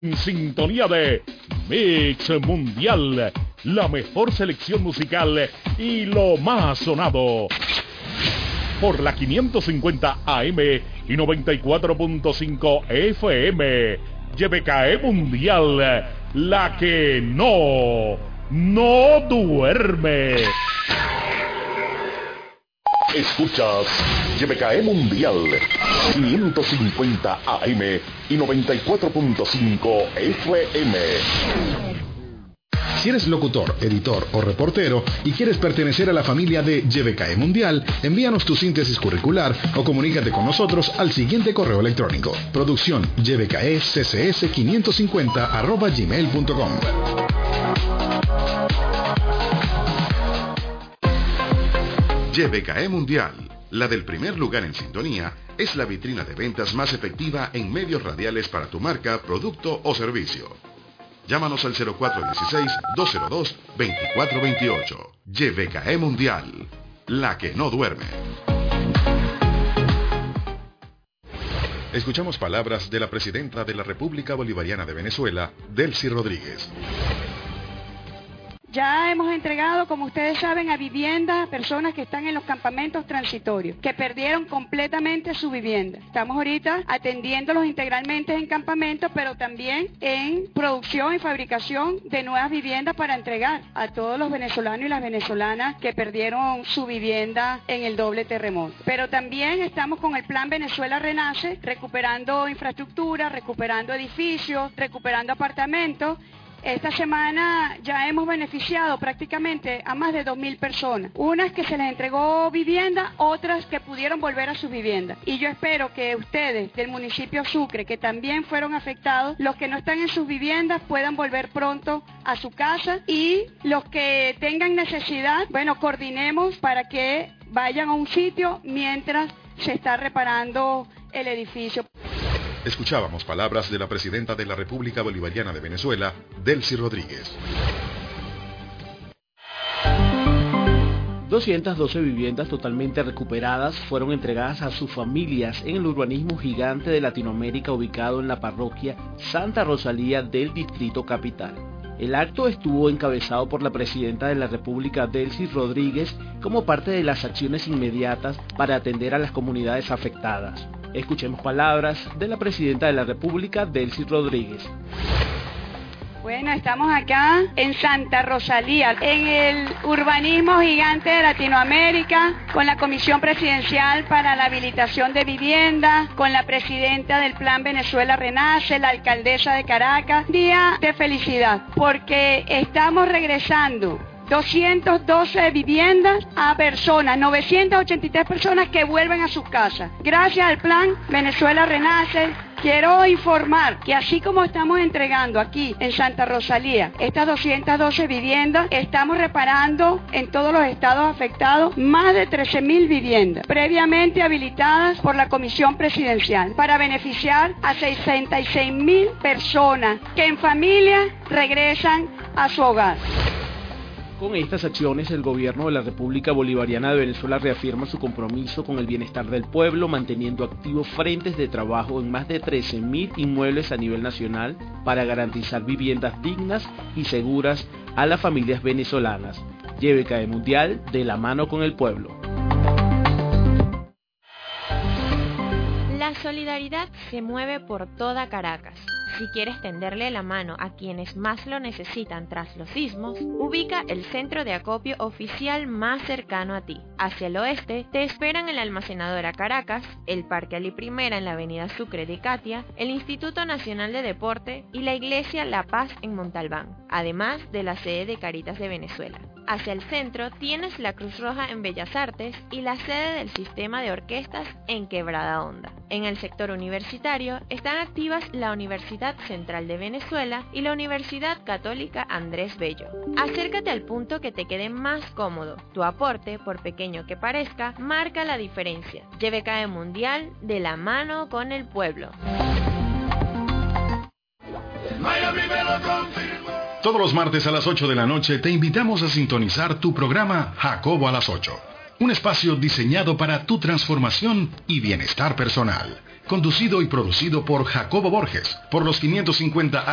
En sintonía de Mix Mundial, la mejor selección musical y lo más sonado. Por la 550 AM y 94.5 FM. YBKE Mundial, la que no duerme. Escuchas YBKE Mundial 550 AM y 94.5 FM. Si eres locutor, editor o reportero y quieres pertenecer a la familia de YBKE Mundial, envíanos tu síntesis curricular o comunícate con nosotros al siguiente correo electrónico: producción ybkeccs550@gmail.com. YBKE Mundial, la del primer lugar en sintonía, es la vitrina de ventas más efectiva en medios radiales para tu marca, producto o servicio. Llámanos al 0416-202-2428. YBKE Mundial, la que no duerme. Escuchamos palabras de la presidenta de la República Bolivariana de Venezuela, Delcy Rodríguez. Ya hemos entregado, como ustedes saben, a viviendas personas que están en los campamentos transitorios, que perdieron completamente su vivienda. Estamos ahorita atendiéndolos integralmente en campamentos, pero también en producción y fabricación de nuevas viviendas para entregar a todos los venezolanos y las venezolanas que perdieron su vivienda en el doble terremoto. Pero también estamos con el Plan Venezuela Renace, recuperando infraestructura, recuperando edificios, recuperando apartamentos. Esta semana ya hemos beneficiado prácticamente a más de 2.000 personas. Unas que se les entregó vivienda, otras que pudieron volver a sus viviendas. Y yo espero que ustedes del municipio Sucre, que también fueron afectados, los que no están en sus viviendas puedan volver pronto a su casa, y los que tengan necesidad, bueno, coordinemos para que vayan a un sitio mientras se está reparando el edificio. Escuchábamos palabras de la presidenta de la República Bolivariana de Venezuela, Delcy Rodríguez. 212 viviendas totalmente recuperadas fueron entregadas a sus familias en el urbanismo gigante de Latinoamérica ubicado en la parroquia Santa Rosalía del Distrito Capital. El acto estuvo encabezado por la presidenta de la República, Delcy Rodríguez, como parte de las acciones inmediatas para atender a las comunidades afectadas. Escuchemos palabras de la presidenta de la República, Delcy Rodríguez. Bueno, estamos acá en Santa Rosalía, en el urbanismo gigante de Latinoamérica, con la Comisión Presidencial para la Habilitación de Vivienda, con la presidenta del Plan Venezuela Renace, la alcaldesa de Caracas. Día de felicidad, porque estamos regresando 212 viviendas a personas, 983 personas que vuelven a sus casas. Gracias al Plan Venezuela Renace, quiero informar que así como estamos entregando aquí en Santa Rosalía estas 212 viviendas, estamos reparando en todos los estados afectados más de 13.000 viviendas previamente habilitadas por la Comisión Presidencial para beneficiar a 66.000 personas que en familia regresan a su hogar. Con estas acciones, el gobierno de la República Bolivariana de Venezuela reafirma su compromiso con el bienestar del pueblo, manteniendo activos frentes de trabajo en más de 13.000 inmuebles a nivel nacional para garantizar viviendas dignas y seguras a las familias venezolanas. YBKE Mundial, de la mano con el pueblo. La solidaridad se mueve por toda Caracas. Si quieres tenderle la mano a quienes más lo necesitan tras los sismos, ubica el centro de acopio oficial más cercano a ti. Hacia el oeste te esperan el Almacenadora Caracas, el Parque Ali Primera en la avenida Sucre de Catia, el Instituto Nacional de Deporte y la Iglesia La Paz en Montalbán, además de la sede de Caritas de Venezuela. Hacia el centro tienes la Cruz Roja en Bellas Artes y la sede del Sistema de Orquestas en Quebrada Honda. En el sector universitario están activas la Universidad Central de Venezuela y la Universidad Católica Andrés Bello. Acércate al punto que te quede más cómodo. Tu aporte, por pequeño que parezca, marca la diferencia. YBKE Mundial, de la mano con el pueblo. Todos los martes a las 8 de la noche te invitamos a sintonizar tu programa Jacobo a las 8. Un espacio diseñado para tu transformación y bienestar personal. Conducido y producido por Jacobo Borges, por los 550